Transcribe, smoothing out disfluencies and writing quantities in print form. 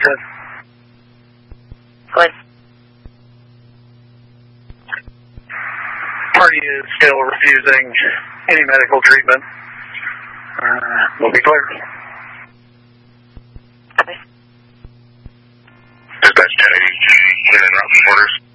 ahead. Go ahead. Party is still refusing any medical treatment. We'll be clear. Okay. Dispatch 1080, in and out orders.